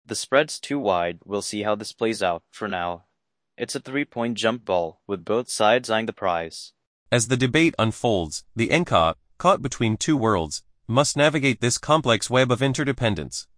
The spread's too wide, we'll see how this plays out, for now. It's a three-point jump ball, with both sides eyeing the prize. As the debate unfolds, the Nka, caught between two worlds, must navigate this complex web of interdependence.